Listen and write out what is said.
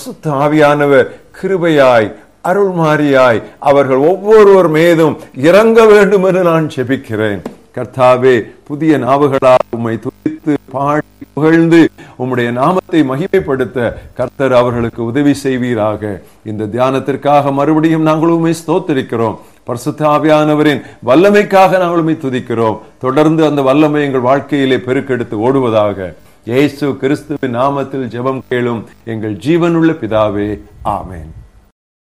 பரிசுத்த ஆவியானவர் கிருபையாய் அருள்மாரியாய் அவர்கள் ஒவ்வொருவர் மீதும் இறங்க வேண்டும் என்று நான் ஜெபிக்கிறேன். கர்த்தாவே, புதிய நாவுகளால் உம்மை துதித்து பாடி புகழ்ந்து உம்முடைய நாமத்தை மகிமைப்படுத்த கர்த்தர் அவர்களுக்கு உதவி செய்வீராக. இந்த தியானத்திற்காக மறுபடியும் நாங்கள் உம்மை ஸ்தோத்திரிக்கிறோம். பரிசுத்த ஆவியானவரின் வல்லமைக்காக நாங்கள் உம்மை துதிக்கிறோம். தொடர்ந்து அந்த வல்லமை எங்கள் வாழ்க்கையிலே பெருக்கெடுத்து ஓடுவதாக. இயேசு கிறிஸ்துவின் நாமத்தில் ஜெபம் கேளும் எங்கள் ஜீவனுள்ள பிதாவே, ஆமென்.